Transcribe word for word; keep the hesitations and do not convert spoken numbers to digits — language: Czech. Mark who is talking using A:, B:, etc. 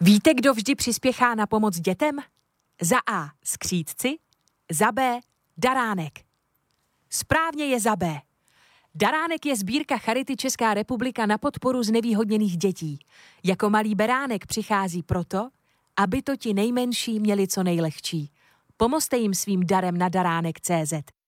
A: Víte, kdo vždy přispěchá na pomoc dětem? Za A. skřídci, za B. daránek. Správně je za B. Daránek je sbírka Charity Česká republika na podporu znevýhodněných dětí. Jako malý beránek přichází proto, aby to ti nejmenší měli co nejlehčí. Pomozte jim svým darem na daránek tečka cé zet.